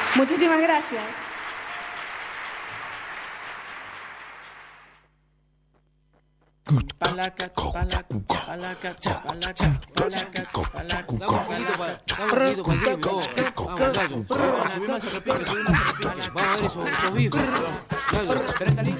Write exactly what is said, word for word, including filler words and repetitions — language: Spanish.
Muchísimas gracias. Vamos a ver eso, esos bifes.